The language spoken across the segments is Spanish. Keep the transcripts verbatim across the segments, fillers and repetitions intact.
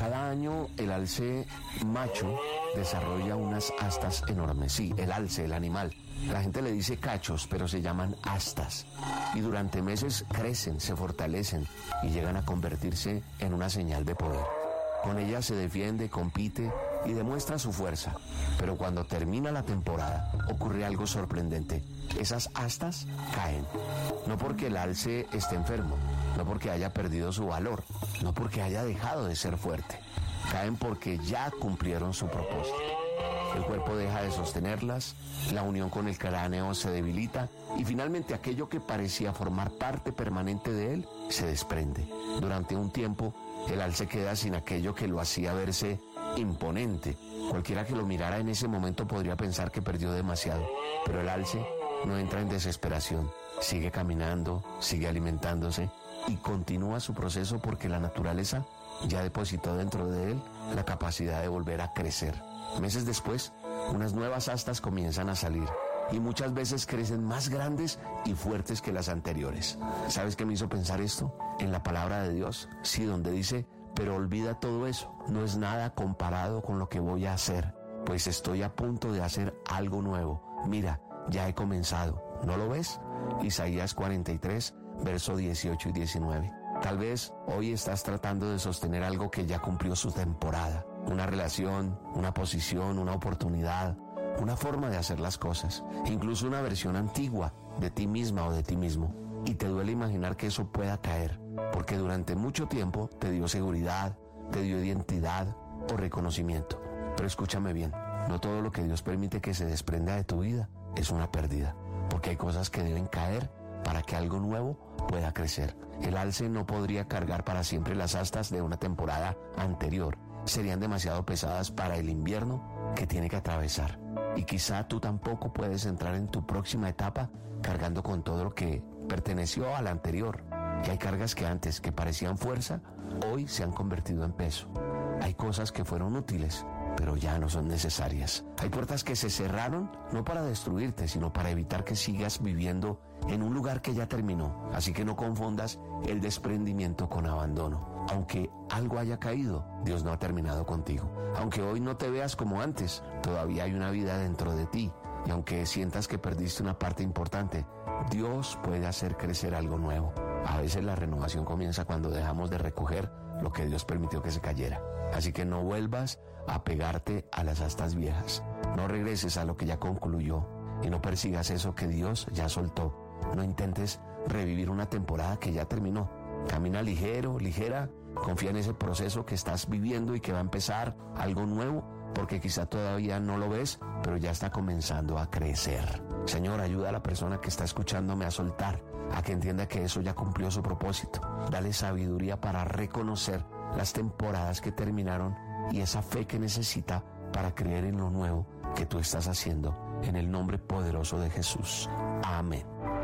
Cada año el alce macho desarrolla unas astas enormes. Sí, el alce, el animal. La gente le dice cachos, pero se llaman astas. Y durante meses crecen, se fortalecen y llegan a convertirse en una señal de poder. Con ella se defiende, compite y demuestra su fuerza. Pero cuando termina la temporada, ocurre algo sorprendente. Esas astas caen. No porque el alce esté enfermo, no porque haya perdido su valor, no porque haya dejado de ser fuerte. Caen porque ya cumplieron su propósito. El cuerpo deja de sostenerlas, la unión con el cráneo se debilita y finalmente aquello que parecía formar parte permanente de él se desprende. Durante un tiempo, el alce queda sin aquello que lo hacía verse imponente. Cualquiera que lo mirara en ese momento podría pensar que perdió demasiado, pero el alce no entra en desesperación. Sigue caminando, sigue alimentándose y continúa su proceso porque la naturaleza ya depositó dentro de él la capacidad de volver a crecer. Meses después, unas nuevas astas comienzan a salir y muchas veces crecen más grandes y fuertes que las anteriores. ¿Sabes qué me hizo pensar esto? En la palabra de Dios, sí, donde dice, pero olvida todo eso, no es nada comparado con lo que voy a hacer, pues estoy a punto de hacer algo nuevo. Mira, ya he comenzado, ¿no lo ves? Isaías cuarenta y tres, verso dieciocho y diecinueve. Tal vez hoy estás tratando de sostener algo que ya cumplió su temporada. Una relación, una posición, una oportunidad, una forma de hacer las cosas, incluso una versión antigua de ti misma o de ti mismo. Y te duele imaginar que eso pueda caer, porque durante mucho tiempo te dio seguridad, te dio identidad o reconocimiento. Pero escúchame bien, no todo lo que Dios permite que se desprenda de tu vida es una pérdida, porque hay cosas que deben caer para que algo nuevo pueda crecer. El alce no podría cargar para siempre las astas de una temporada anterior. Serían demasiado pesadas para el invierno que tiene que atravesar. Y quizá tú tampoco puedes entrar en tu próxima etapa cargando con todo lo que perteneció a la anterior. Y hay cargas que antes que parecían fuerza, hoy se han convertido en peso. Hay cosas que fueron útiles, pero ya no son necesarias. Hay puertas que se cerraron no para destruirte, sino para evitar que sigas viviendo en un lugar que ya terminó. Así que no confundas el desprendimiento con abandono. Aunque algo haya caído, Dios no ha terminado contigo. Aunque hoy no te veas como antes, todavía hay una vida dentro de ti. Y aunque sientas que perdiste una parte importante, Dios puede hacer crecer algo nuevo. A veces la renovación comienza cuando dejamos de recoger lo que Dios permitió que se cayera. Así que no vuelvas a pegarte a las astas viejas. No regreses a lo que ya concluyó y no persigas eso que Dios ya soltó. No intentes revivir una temporada que ya terminó. Camina ligero, ligera, confía en ese proceso que estás viviendo y que va a empezar algo nuevo, porque quizá todavía no lo ves, pero ya está comenzando a crecer. Señor, ayuda a la persona que está escuchándome a soltar, a que entienda que eso ya cumplió su propósito. Dale sabiduría para reconocer las temporadas que terminaron y esa fe que necesita para creer en lo nuevo que tú estás haciendo. En el nombre poderoso de Jesús. Amén.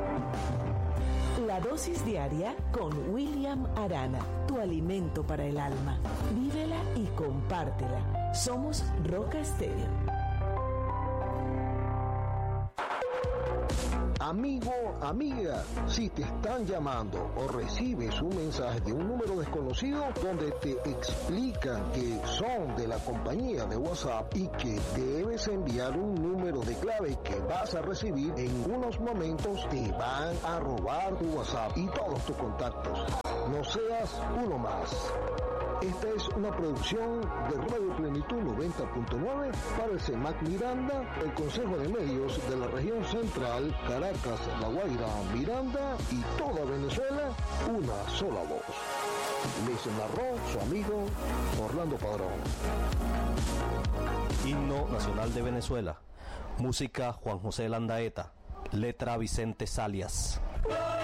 La dosis diaria con William Arana, tu alimento para el alma. Vívela y compártela. Somos Roca Estéreo. Amigo, amiga, si te están llamando o recibes un mensaje de un número desconocido donde te explican que son de la compañía de WhatsApp y que debes enviar un número de clave que vas a recibir en unos momentos, te van a robar tu WhatsApp y todos tus contactos. No seas uno más. Esta es una producción de Radio Plenitud noventa punto nueve para el CEMAC Miranda, el Consejo de Medios de la Región Central, Caracas, La Guaira, Miranda y toda Venezuela, una sola voz. Les narró su amigo Orlando Padrón. Himno Nacional de Venezuela. Música Juan José Landaeta. Letra Vicente Salias.